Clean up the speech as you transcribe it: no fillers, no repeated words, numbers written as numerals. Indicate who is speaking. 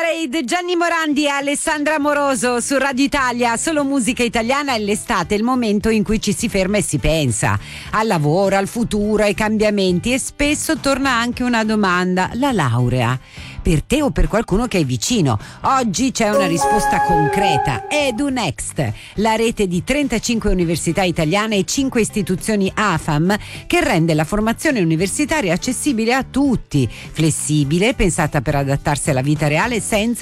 Speaker 1: Parade, Gianni Morandi e Alessandra Moroso su Radio Italia. Solo musica italiana. È l'estate, il momento in cui ci si ferma e si pensa al lavoro, al futuro, ai cambiamenti, e spesso torna anche una domanda: la laurea per te o per qualcuno che è vicino? Oggi c'è una risposta concreta. EduNext, la rete di 35 università italiane e 5 istituzioni AFAM che rende la formazione universitaria accessibile a tutti, flessibile, pensata per adattarsi alla vita reale senza